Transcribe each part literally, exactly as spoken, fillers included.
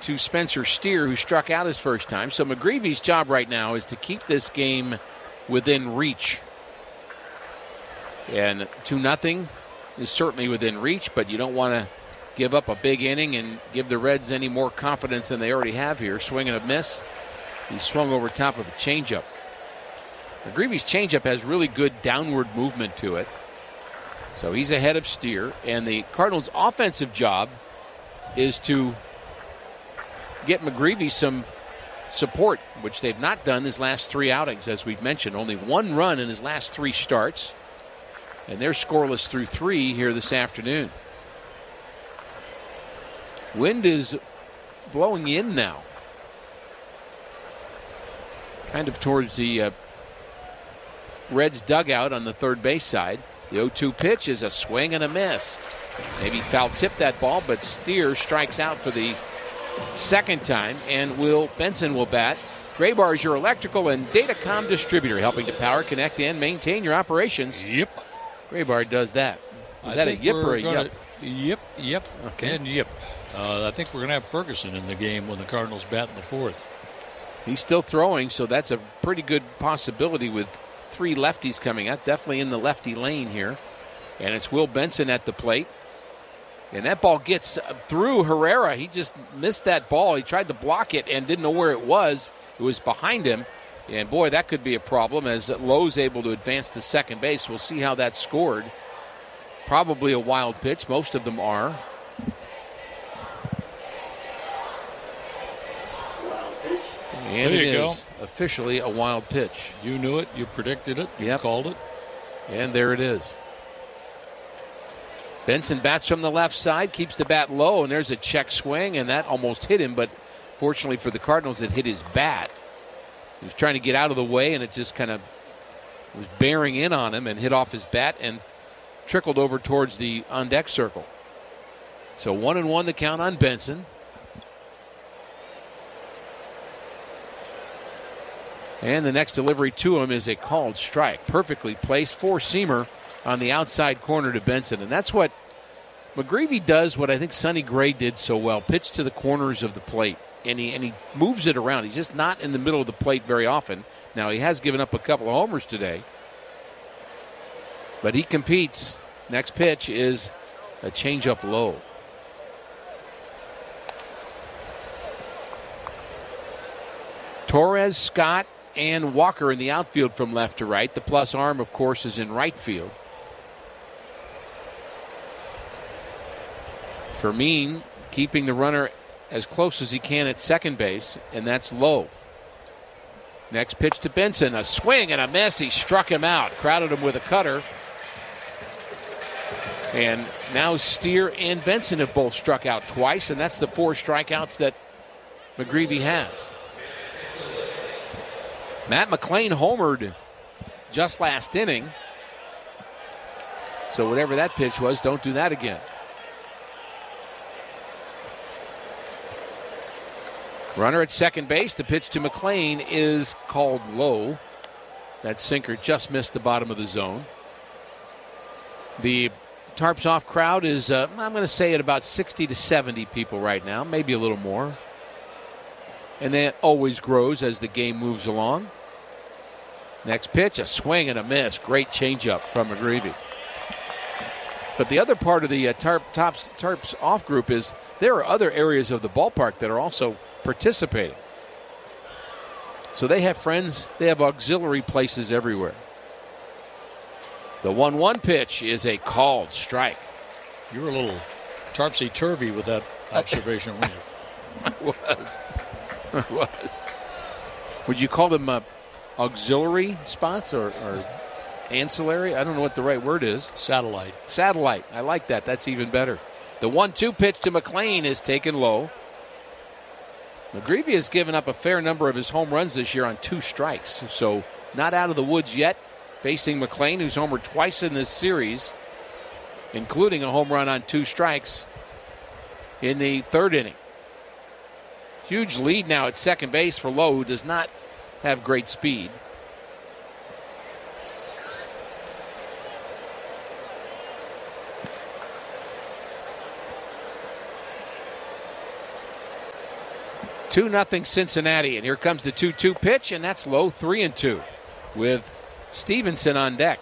to Spencer Steer, who struck out his first time. So McGreevy's job right now is to keep this game within reach. And two nothing is certainly within reach, but you don't want to give up a big inning and give the Reds any more confidence than they already have here. Swing and a miss. He swung over top of a changeup. McGreevy's changeup has really good downward movement to it. So he's ahead of Steer. And the Cardinals' offensive job is to get McGreevy some support, which they've not done his last three outings, as we've mentioned. Only one run in his last three starts. And they're scoreless through three here this afternoon. Wind is blowing in now. Kind of towards the uh, Reds dugout on the third base side. The oh two pitch is a swing and a miss. Maybe foul tip that ball, but Steer strikes out for the second time, and Will Benson will bat. Graybar is your electrical and datacom distributor, helping to power, connect, and maintain your operations. Yep. Graybar does that. Is I that a yip or a gonna, yip? Yep, yep, Okay. and yip. Uh, I think we're going to have Ferguson in the game when the Cardinals bat in the fourth. He's still throwing, so that's a pretty good possibility with three lefties coming out. Definitely in the lefty lane here. And it's Will Benson at the plate. And that ball gets through Herrera. He just missed that ball. He tried to block it and didn't know where it was. It was behind him. And, boy, that could be a problem as Lowe's able to advance to second base. We'll see how that's scored. Probably a wild pitch. Most of them are. And there it you is go. Officially a wild pitch. You knew it. You predicted it. You Yep. called it. And there it is. Benson bats from the left side, keeps the bat low, and there's a check swing, and that almost hit him, but fortunately for the Cardinals, it hit his bat. He was trying to get out of the way, and it just kind of was bearing in on him and hit off his bat and trickled over towards the on-deck circle. So one and one the count on Benson. And the next delivery to him is a called strike. Perfectly placed four-seamer on the outside corner to Benson. And that's what McGreevy does, what I think Sonny Gray did so well. Pitch to the corners of the plate. And he, and he moves it around. He's just not in the middle of the plate very often. Now, he has given up a couple of homers today. But he competes. Next pitch is a changeup low. Torres, Scott, and Walker in the outfield from left to right. The plus arm, of course, is in right field. Fermin keeping the runner as close as he can at second base, and that's low. Next pitch to Benson, a swing and a miss. He struck him out, crowded him with a cutter. And now Steer and Benson have both struck out twice, and that's the four strikeouts that McGreevy has. Matt McLain homered just last inning. So whatever that pitch was, don't do that again. Runner at second base. The pitch to McLain is called low. That sinker just missed the bottom of the zone. The Tarps Off crowd is, uh, I'm going to say, at about sixty to seventy people right now, maybe a little more. And that always grows as the game moves along. Next pitch, a swing and a miss. Great changeup from McGreevy. But the other part of the uh, tarp, tops, Tarps Off group is there are other areas of the ballpark that are also participating. So they have friends, they have auxiliary places everywhere. The one one pitch is a called strike. You were a little topsy-turvy with that observation, weren't you? I was. I was. Would you call them uh, auxiliary spots or, or ancillary? I don't know what the right word is. Satellite. Satellite. I like that. That's even better. The one two pitch to McLain is taken low. McGreevy has given up a fair number of his home runs this year on two strikes, so not out of the woods yet. Facing McLain, who's homered twice in this series, including a home run on two strikes in the third inning. Huge lead now at second base for Lowe, who does not have great speed. two nothing Cincinnati, and here comes the two two pitch, and that's low, three and two with Stevenson on deck.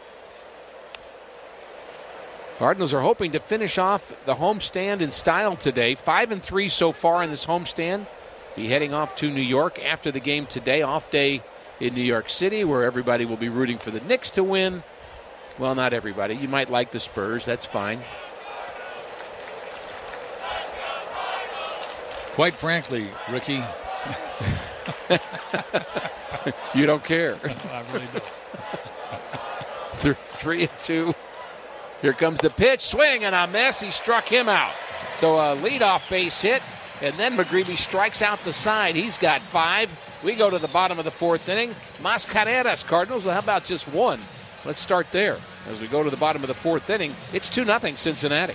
Cardinals are hoping to finish off the homestand in style today. Five and three so far in this homestand. Be heading off to New York after the game today. Off day in New York City, where everybody will be rooting for the Knicks to win. Well, not everybody. You might like the Spurs. That's fine. Quite frankly, Ricky, you don't care. I really don't. Th- three and two. Here comes the pitch, swing and a miss. He struck him out. So a leadoff base hit, and then McGreevy strikes out the side. He's got five. We go to the bottom of the fourth inning. Mascareras, Cardinals. Well, how about just one? Let's start there. As we go to the bottom of the fourth inning, it's two nothing Cincinnati.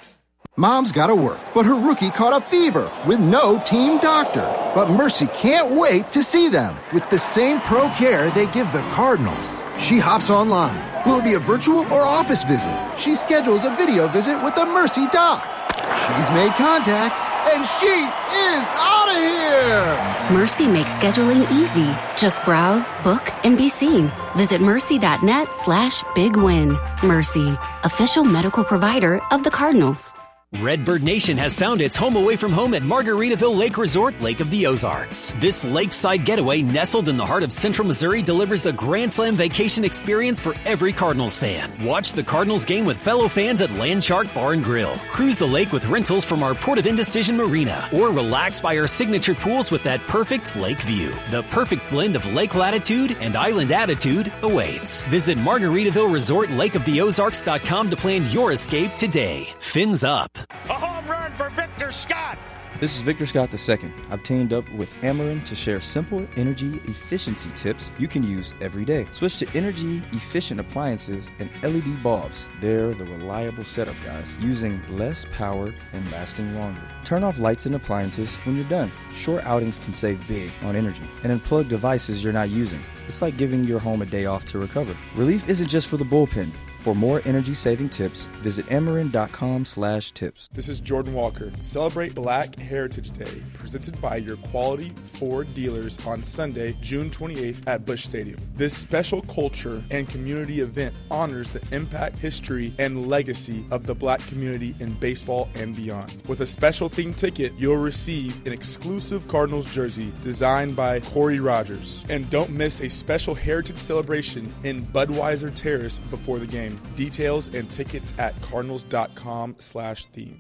Mom's got to work, but her rookie caught a fever with no team doctor. But Mercy can't wait to see them with the same pro care they give the Cardinals. She hops online. Will it be a virtual or office visit? She schedules a video visit with the Mercy doc. She's made contact, and she is out of here! Mercy makes scheduling easy. Just browse, book, and be seen. Visit mercy.net slash big win. Mercy, official medical provider of the Cardinals. Redbird Nation has found its home away from home at Margaritaville Lake Resort, Lake of the Ozarks. This lakeside getaway, nestled in the heart of central Missouri, delivers a Grand Slam vacation experience for every Cardinals fan. Watch the Cardinals game with fellow fans at Landshark Bar and Grill. Cruise the lake with rentals from our Port of Indecision Marina, or relax by our signature pools with that perfect lake view. The perfect blend of lake latitude and island attitude awaits. Visit Margaritaville Resort Lake of the Ozarks dot com to plan your escape today. Fins up. A home run for Victor Scott. This is Victor Scott the second. I've teamed up with Ameren to share simple energy efficiency tips you can use every day. Switch to energy-efficient appliances and L E D bulbs. They're the reliable setup, guys, using less power and lasting longer. Turn off lights and appliances when you're done. Short outings can save big on energy. And unplug devices you're not using. It's like giving your home a day off to recover. Relief isn't just for the bullpen. For more energy-saving tips, visit Ameren.com slash tips. This is Jordan Walker. Celebrate Black Heritage Day, presented by your quality Ford dealers on Sunday, June twenty-eighth at Busch Stadium. This special culture and community event honors the impact, history, and legacy of the Black community in baseball and beyond. With a special themed ticket, you'll receive an exclusive Cardinals jersey designed by Corey Rogers. And don't miss a special heritage celebration in Budweiser Terrace before the game. Details and tickets at cardinals.com slash theme.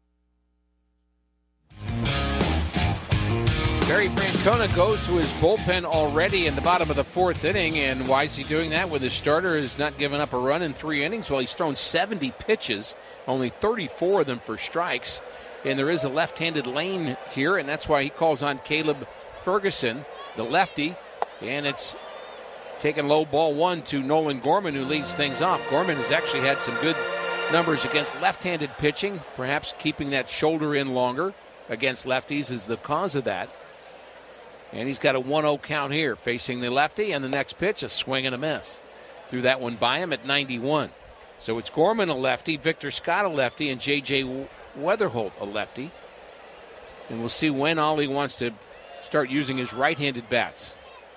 Terry Francona goes to his bullpen already in the bottom of the fourth inning, and why is he doing that when his starter has not given up a run in three innings? Well, he's thrown seventy pitches, only thirty-four of them for strikes, and there is a left-handed lane here, and that's why he calls on Caleb Ferguson, the lefty, and it's taking low ball one to Nolan Gorman, who leads things off. Gorman has actually had some good numbers against left-handed pitching. Perhaps keeping that shoulder in longer against lefties is the cause of that. And he's got a one oh count here, facing the lefty, and the next pitch, a swing and a miss. Threw that one by him at ninety-one. So it's Gorman, a lefty, Victor Scott, a lefty, and J J Weatherholt, a lefty. And we'll see when Ollie wants to start using his right-handed bats.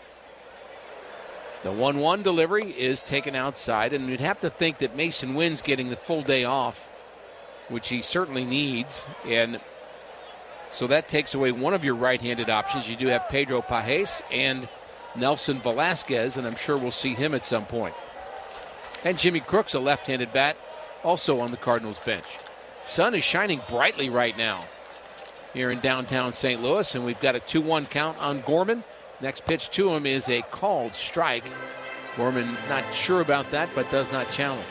The one one delivery is taken outside, and you'd have to think that Mason Wynn's getting the full day off, which he certainly needs. And so that takes away one of your right-handed options. You do have Pedro Pajes and Nelson Velasquez, and I'm sure we'll see him at some point. And Jimmy Crooks, a left-handed bat, also on the Cardinals bench. Sun is shining brightly right now here in downtown Saint Louis, and we've got a two one count on Gorman. Next pitch to him is a called strike. Gorman not sure about that, but does not challenge.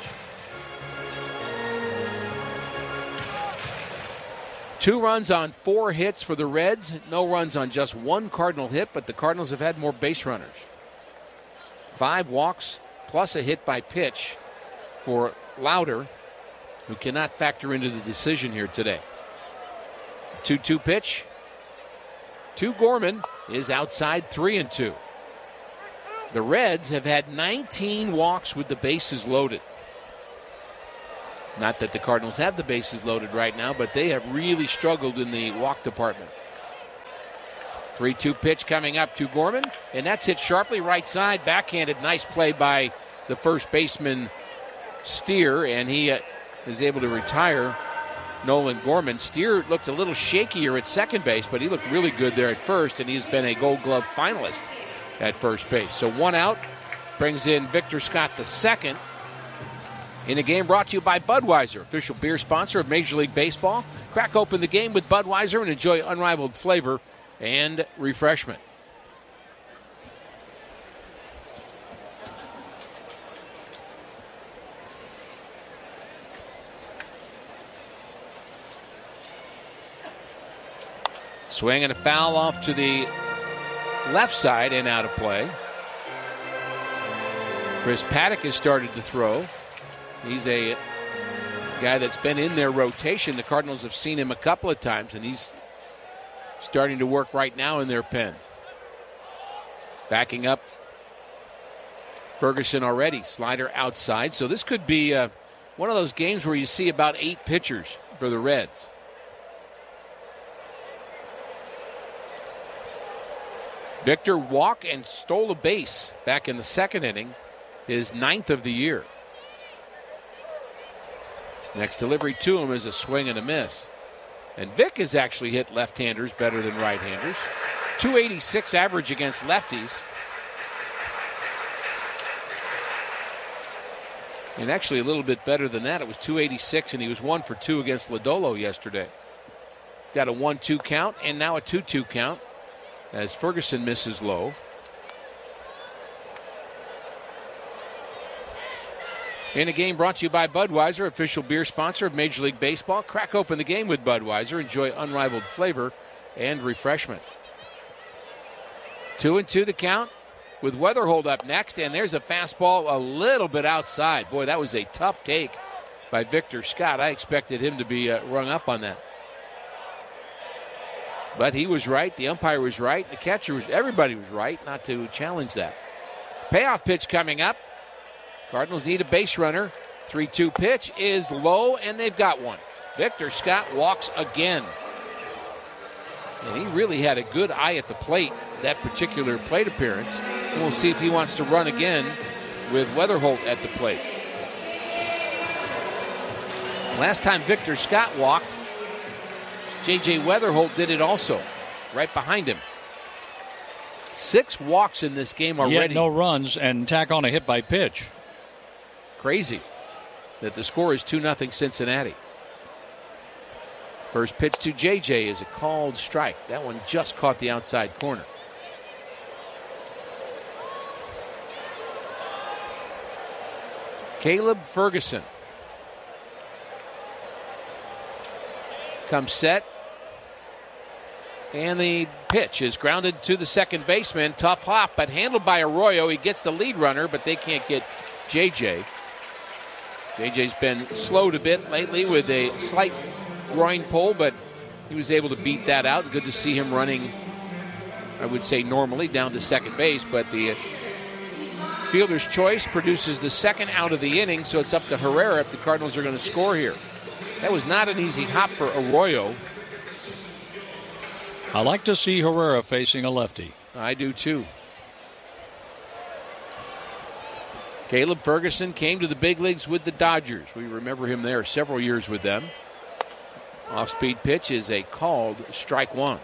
Two runs on four hits for the Reds. No runs on just one Cardinal hit, but the Cardinals have had more base runners. Five walks plus a hit by pitch for Lauder, who cannot factor into the decision here today. two two pitch to Gorman is outside, three and two. The Reds have had nineteen walks with the bases loaded. Not that the Cardinals have the bases loaded right now, but they have really struggled in the walk department. three two pitch coming up to Gorman, and that's hit sharply right side, backhanded. Nice play by the first baseman, Steer, and he uh, is able to retire Nolan Gorman. Steer looked a little shakier at second base, but he looked really good there at first, and he's been a Gold Glove finalist at first base. So one out, brings in Victor Scott the second. In a game brought to you by Budweiser, official beer sponsor of Major League Baseball. Crack open the game with Budweiser and enjoy unrivaled flavor and refreshment. Swing and a foul off to the left side and out of play. Chris Paddock has started to throw. He's a guy that's been in their rotation. The Cardinals have seen him a couple of times, and he's starting to work right now in their pen. Backing up Ferguson already. Slider outside. So this could be uh, one of those games where you see about eight pitchers for the Reds. Victor walked and stole a base back in the second inning, his ninth of the year. Next delivery to him is a swing and a miss. And Vic has actually hit left-handers better than right-handers. two eighty-six average against lefties. And actually a little bit better than that. It was two eighty-six, and he was one for two against Lodolo yesterday. Got a one two count, and now a two two count as Ferguson misses low. In a game brought to you by Budweiser, official beer sponsor of Major League Baseball. Crack open the game with Budweiser. Enjoy unrivaled flavor and refreshment. Two and two the count with Weatherhold up next. And there's a fastball a little bit outside. Boy, that was a tough take by Victor Scott. I expected him to be uh, rung up on that. But he was right. The umpire was right. The catcher was, everybody was right not to challenge that. Payoff pitch coming up. Cardinals need a base runner. three two pitch is low, and they've got one. Victor Scott walks again. And he really had a good eye at the plate, that particular plate appearance. And we'll see if he wants to run again with Weatherholt at the plate. Last time Victor Scott walked, J J Weatherholt did it also, right behind him. Six walks in this game already. Yet no runs and tack on a hit by pitch. Crazy that the score is two nothing Cincinnati. First pitch to J J is a called strike. That one just caught the outside corner. Caleb Ferguson comes set. And the pitch is grounded to the second baseman. Tough hop, but handled by Arroyo. He gets the lead runner, but they can't get J J. J J's been slowed a bit lately with a slight groin pull, but he was able to beat that out. Good to see him running, I would say normally, down to second base, but the fielder's choice produces the second out of the inning, so it's up to Herrera if the Cardinals are going to score here. That was not an easy hop for Arroyo. I like to see Herrera facing a lefty. I do too. Caleb Ferguson came to the big leagues with the Dodgers. We remember him there several years with them. Off-speed pitch is a called strike one.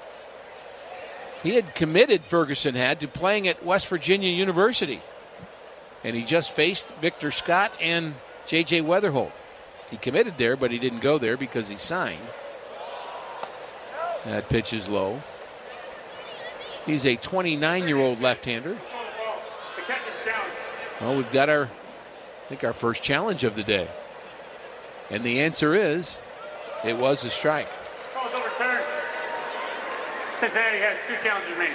He had committed, Ferguson had, to playing at West Virginia University. And he just faced Victor Scott and J J Weatherholt. He committed there, but he didn't go there because he signed. That pitch is low. He's a twenty-nine-year-old left-hander. Well, we've got our, I think, our first challenge of the day. And the answer is, it was a strike. Call's overturned. Cincinnati has two challenges remaining.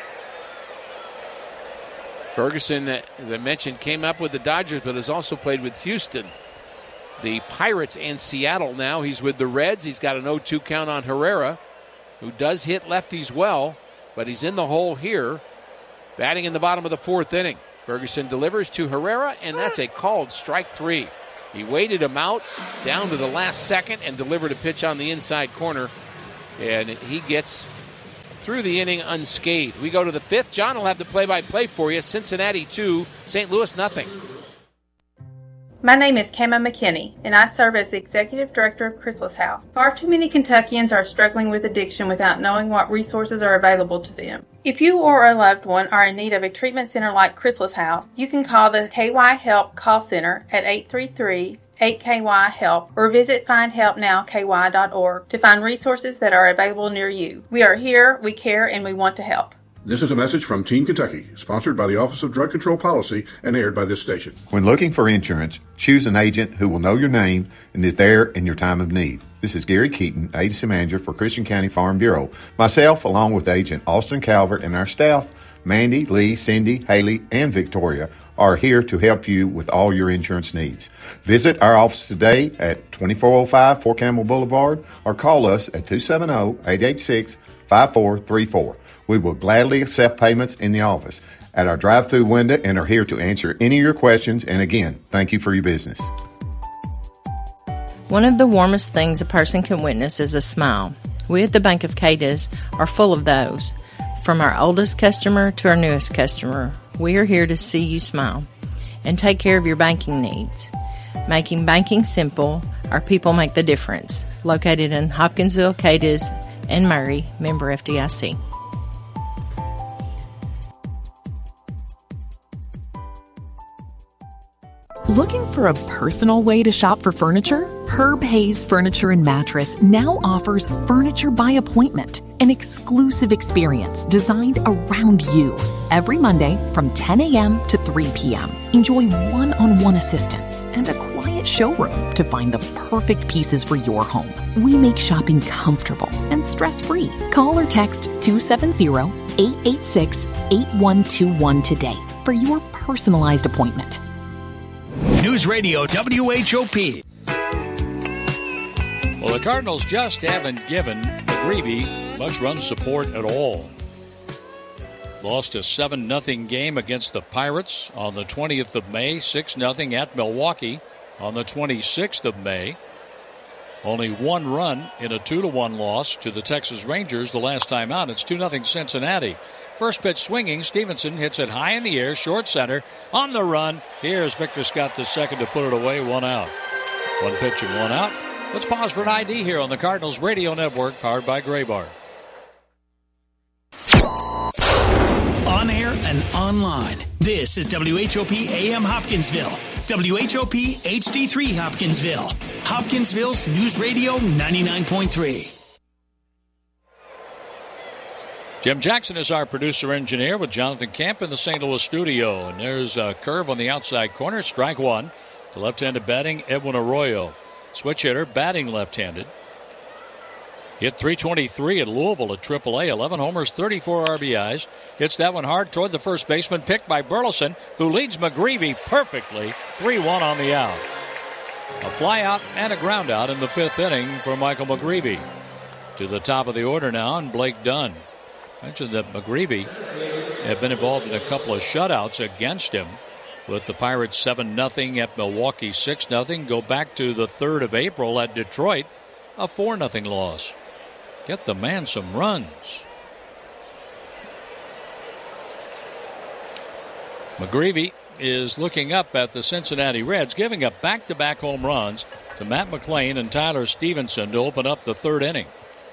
Ferguson, as I mentioned, came up with the Dodgers, but has also played with Houston, the Pirates, and Seattle now. He's with the Reds. He's got an oh two count on Herrera, who does hit lefties well, but he's in the hole here, batting in the bottom of the fourth inning. Ferguson delivers to Herrera, and that's a called strike three. He waited him out down to the last second and delivered a pitch on the inside corner, and he gets through the inning unscathed. We go to the fifth. John will have the play-by-play for you. Cincinnati two, Saint Louis nothing. My name is Kama McKinney, and I serve as the Executive Director of Chrysalis House. Far too many Kentuckians are struggling with addiction without knowing what resources are available to them. If you or a loved one are in need of a treatment center like Chrysalis House, you can call the K Y Help call center at eight three three, eight K Y help or visit find help now K Y dot org to find resources that are available near you. We are here, we care, and we want to help. This is a message from Teen Kentucky, sponsored by the Office of Drug Control Policy and aired by this station. When looking for insurance, choose an agent who will know your name and is there in your time of need. This is Gary Keaton, Agency Manager for Christian County Farm Bureau. Myself, along with Agent Austin Calvert and our staff, Mandy, Lee, Cindy, Haley, and Victoria, are here to help you with all your insurance needs. Visit our office today at twenty-four oh five Fort Campbell Boulevard or call us at two seven zero, eight eight six, five four three four. We will gladly accept payments in the office at our drive-through window and are here to answer any of your questions. And again, thank you for your business. One of the warmest things a person can witness is a smile. We at the Bank of Cadiz are full of those. From our oldest customer to our newest customer, we are here to see you smile and take care of your banking needs. Making banking simple, our people make the difference. Located in Hopkinsville, Cadiz, and Murray, member F D I C. Looking for a personal way to shop for furniture? Herb Hayes Furniture and Mattress now offers Furniture by Appointment, an exclusive experience designed around you. Every Monday from ten a.m. to three p.m. Enjoy one-on-one assistance and a quiet showroom to find the perfect pieces for your home. We make shopping comfortable and stress-free. Call or text two seven zero, eight eight six, eight one two one today for your personalized appointment. News Radio W H O P. Well, the Cardinals just haven't given McGreevy much run support at all. Lost a seven nothing game against the Pirates on the twentieth of May, six nothing at Milwaukee on the twenty-sixth of May. Only one run in a two to one loss to the Texas Rangers the last time out. It's two nothing Cincinnati. First pitch swinging. Stevenson hits it high in the air, short center. On the run, here's Victor Scott the second to put it away, one out. One pitch and one out. Let's pause for an I D here on the Cardinals Radio Network, powered by Graybar. On air and online, this is W H O P A M Hopkinsville. W H O P H D three Hopkinsville. Hopkinsville's News Radio ninety-nine point three. Jim Jackson is our producer-engineer with Jonathan Camp in the Saint Louis studio. And there's a curve on the outside corner. Strike one. To left-handed batting, Edwin Arroyo. Switch hitter, batting left-handed. Hit three twenty-three at Louisville at triple A. eleven homers, thirty-four R B Is. Hits that one hard toward the first baseman, picked by Burleson, who leads McGreevy perfectly. three one on the out. A fly out and a ground out in the fifth inning for Michael McGreevy. To the top of the order now, and Blake Dunn. Mentioned that McGreevy had been involved in a couple of shutouts against him, with the Pirates seven nothing at Milwaukee, six nothing. Go back to the third of April at Detroit, a four nothing loss. Get the man some runs. McGreevy is looking up at the Cincinnati Reds, giving up back-to-back home runs to Matt McLain and Tyler Stevenson to open up the third inning.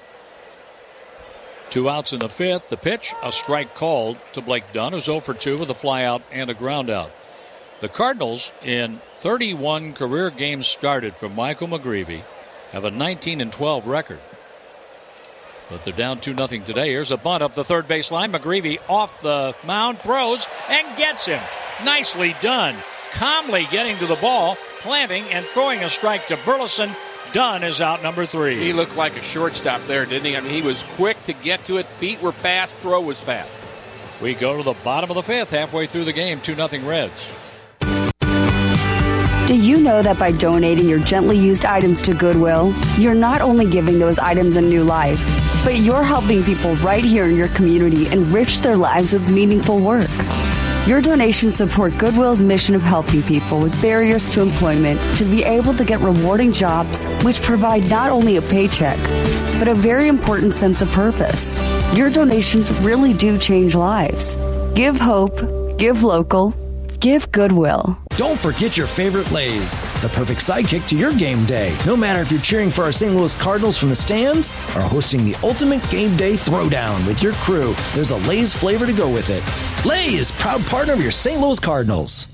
Two outs in the fifth. The pitch, a strike called to Blake Dunn, who's oh for two with a fly out and a ground out. The Cardinals, in thirty-one career games started from Michael McGreevy, have a nineteen and twelve record. But they're down two nothing today. Here's a bunt up the third base line. McGreevy off the mound, throws, and gets him. Nicely done. Calmly getting to the ball, planting and throwing a strike to Burleson. Dunn is out number three. He looked like a shortstop there, didn't he? I mean, he was quick to get to it. Feet were fast. Throw was fast. We go to the bottom of the fifth, halfway through the game, two nothing Reds. Do you know that by donating your gently used items to Goodwill, you're not only giving those items a new life, but you're helping people right here in your community enrich their lives with meaningful work? Your donations support Goodwill's mission of helping people with barriers to employment to be able to get rewarding jobs which provide not only a paycheck, but a very important sense of purpose. Your donations really do change lives. Give hope, give local, give Goodwill. Don't forget your favorite Lay's, the perfect sidekick to your game day. No matter if you're cheering for our Saint Louis Cardinals from the stands or hosting the ultimate game day throwdown with your crew, there's a Lay's flavor to go with it. Lay's, proud partner of your Saint Louis Cardinals.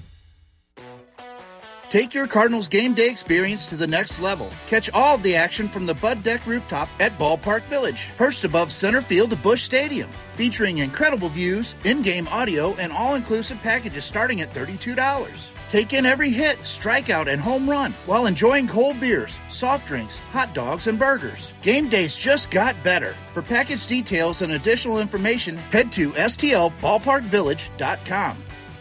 Take your Cardinals game day experience to the next level. Catch all of the action from the Bud Deck rooftop at Ballpark Village, perched above center field of Busch Stadium, featuring incredible views, in-game audio, and all-inclusive packages starting at thirty-two dollars. Take in every hit, strikeout, and home run while enjoying cold beers, soft drinks, hot dogs, and burgers. Game days just got better. For package details and additional information, head to S T L ballpark village dot com.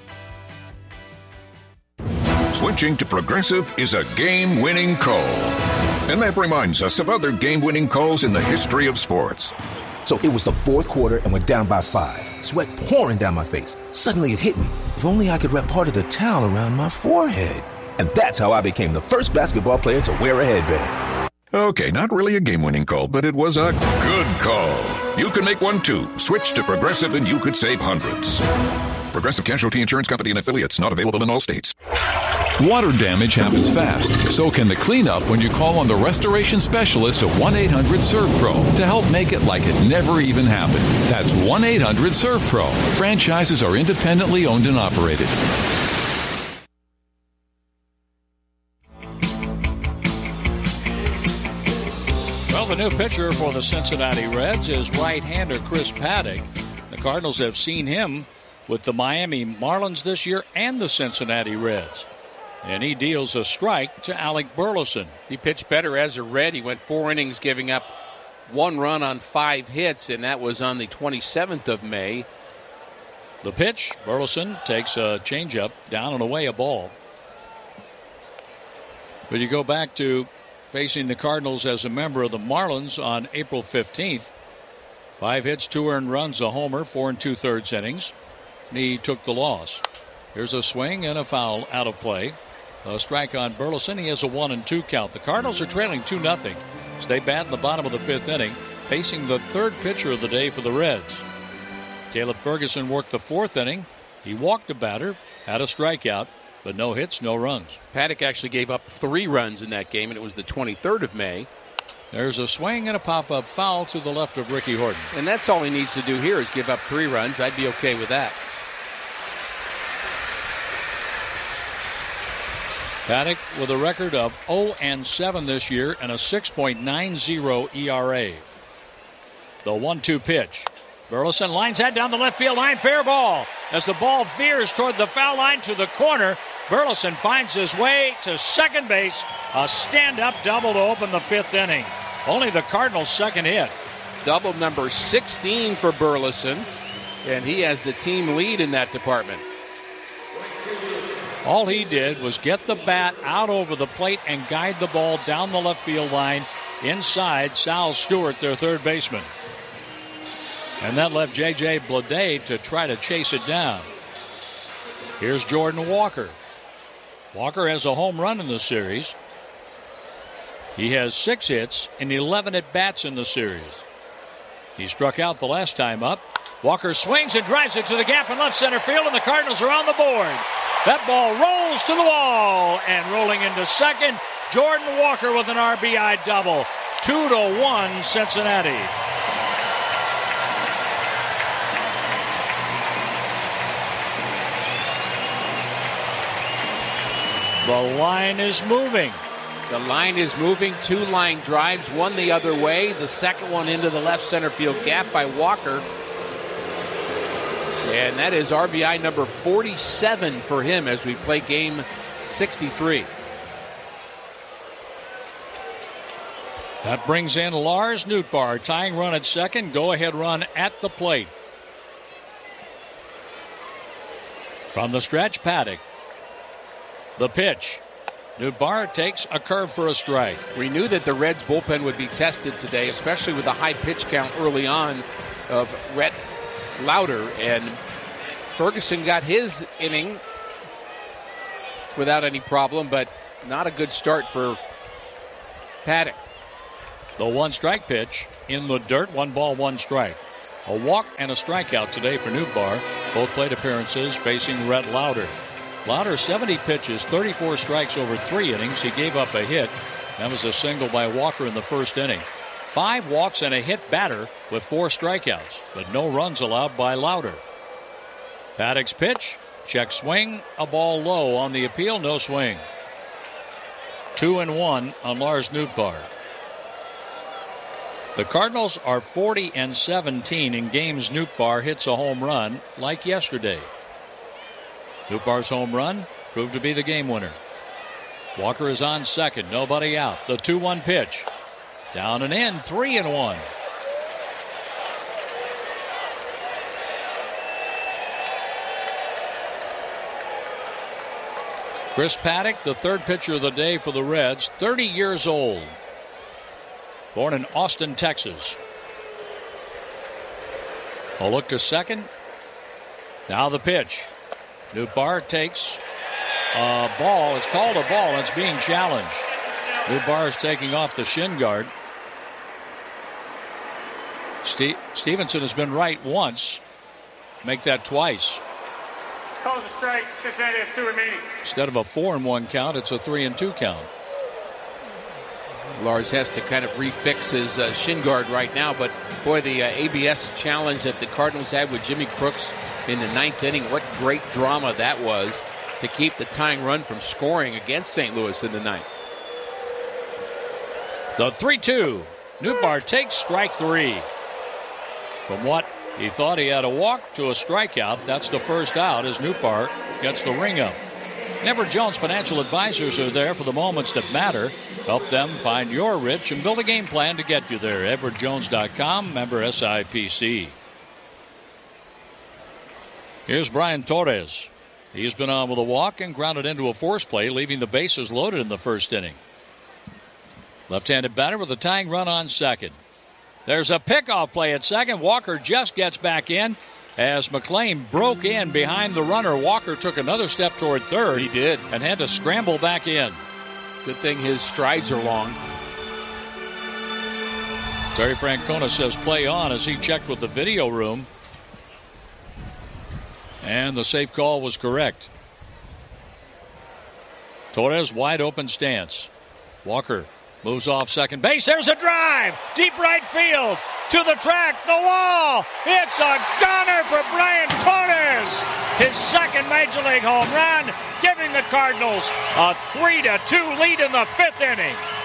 Switching to Progressive is a game-winning call. And that reminds us of other game-winning calls in the history of sports. So it was the fourth quarter and we're down by five. Sweat pouring down my face. Suddenly it hit me. If only I could wrap part of the towel around my forehead. And that's how I became the first basketball player to wear a headband. Okay, not really a game-winning call, but it was a good call. You can make one too. Switch to Progressive and you could save hundreds. Progressive Casualty Insurance Company and affiliates, not available in all states. Water damage happens fast, so can the cleanup when you call on the restoration specialists at one eight hundred serve pro to help make it like it never even happened. That's one eight hundred serve pro. Franchises are independently owned and operated. Well, the new pitcher for the Cincinnati Reds is right-hander Chris Paddack. The Cardinals have seen him with the Miami Marlins this year and the Cincinnati Reds. And he deals a strike to Alec Burleson. He pitched better as a Red. He went four innings, giving up one run on five hits, and that was on the twenty-seventh of May. The pitch, Burleson takes a changeup, down and away a ball. But you go back to facing the Cardinals as a member of the Marlins on April fifteenth. Five hits, two earned runs, a homer, four and two-thirds innings. And he took the loss. Here's a swing and a foul out of play. A strike on Burleson. He has a one and two count. The Cardinals are trailing two nothing. Stay bat in the bottom of the fifth inning, facing the third pitcher of the day for the Reds. Caleb Ferguson worked the fourth inning. He walked a batter, had a strikeout, but no hits, no runs. Paddack actually gave up three runs in that game, and it was the twenty-third of May. There's a swing and a pop-up foul to the left of Ricky Horton. And that's all he needs to do here is give up three runs. I'd be okay with that. Paddack with a record of oh and seven this year and a six point nine oh E R A. The one two pitch. Burleson lines that down the left field line. Fair ball. As the ball veers toward the foul line to the corner, Burleson finds his way to second base. A stand-up double to open the fifth inning. Only the Cardinals' second hit. Double number sixteen for Burleson, and he has the team lead in that department. All he did was get the bat out over the plate and guide the ball down the left field line inside Sal Stewart, their third baseman. And that left J J Bleday to try to chase it down. Here's Jordan Walker. Walker has a home run in the series. He has six hits and eleven at-bats in the series. He struck out the last time up. Walker swings and drives it to the gap in left center field, and the Cardinals are on the board. That ball rolls to the wall, and rolling into second, Jordan Walker with an R B I double. Two to one, Cincinnati. The line is moving. The line is moving. Two line drives, one the other way. The second one into the left center field gap by Walker. And that is R B I number forty-seven for him as we play game sixty-three. That brings in Lars Nootbaar, tying run at second, go-ahead run at the plate. From the stretch, Paddack. The pitch. Nootbaar takes a curve for a strike. We knew that the Reds bullpen would be tested today, especially with the high pitch count early on of Rhett Lauder, and Ferguson got his inning without any problem, but not a good start for Paddack. The one strike pitch in the dirt, one ball, one strike. A walk and a strikeout today for Nootbaar. Both plate appearances facing Rhett Lauder. Lauder, seventy pitches, thirty-four strikes over three innings. He gave up a hit. That was a single by Walker in the first inning. Five walks and a hit batter with four strikeouts, but no runs allowed by Lauder. Paddock's pitch, check swing, a ball low on the appeal, no swing. Two and one on Lars Nootbaar. The Cardinals are forty and seventeen in games Nootbaar hits a home run, like yesterday. Nootbaar's home run proved to be the game winner. Walker is on second, nobody out. The two one pitch. Down and in, three and one. Chris Paddack, the third pitcher of the day for the Reds, thirty years old. Born in Austin, Texas. A look to second. Now the pitch. Nootbaar takes a ball. It's called a ball. It's being challenged. Nootbaar is taking off the shin guard. Ste- Stevenson has been right once. Make that twice. Calls a strike. Cincinnati has two remaining. Instead of a four and one count, it's a three and two count. Lars has to kind of refix his uh, shin guard right now, but boy, the uh, A B S challenge that the Cardinals had with Jimmy Crooks in the ninth inning, what great drama that was to keep the tying run from scoring against Saint Louis in the ninth. The three two. Nootbaar takes strike three. From what he thought he had a walk to a strikeout, that's the first out as Nootbaar gets the ring up. Edward Jones Financial Advisors are there for the moments that matter. Help them find your rich and build a game plan to get you there. Edward Jones dot com, member S I P C. Here's Brian Torres. He's been on with a walk and grounded into a force play, leaving the bases loaded in the first inning. Left-handed batter with a tying run on second. There's a pickoff play at second. Walker just gets back in. As McLean broke in behind the runner, Walker took another step toward third. He did. And had to scramble back in. Good thing his strides are long. Terry Francona says play on as he checked with the video room. And the safe call was correct. Torres wide open stance. Walker moves off second base. There's a drive. Deep right field. To the track. The wall. It's a gunner for Brian Torres. His second Major League home run, giving the Cardinals a three to two lead in the fifth inning.